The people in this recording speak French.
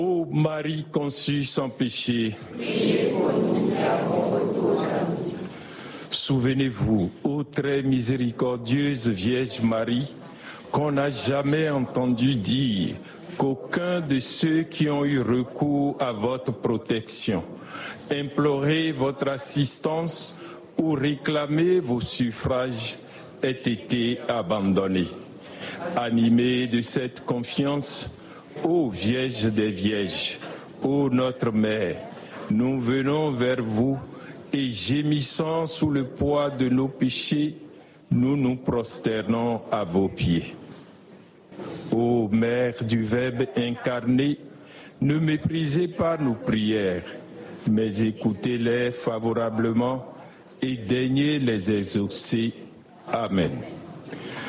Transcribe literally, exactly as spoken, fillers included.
Ô Marie conçue sans péché, souvenez-vous, ô très miséricordieuse Vierge Marie, qu'on n'a jamais entendu dire qu'aucun de ceux qui ont eu recours à votre protection, imploré votre assistance ou réclamé vos suffrages ait été abandonné. Animés de cette confiance, ô Vierge des Vierges, ô notre Mère, nous venons vers vous et gémissant sous le poids de nos péchés, nous nous prosternons à vos pieds. Ô Mère du Verbe incarné, ne méprisez pas nos prières, mais écoutez-les favorablement et daignez les exaucer. Amen.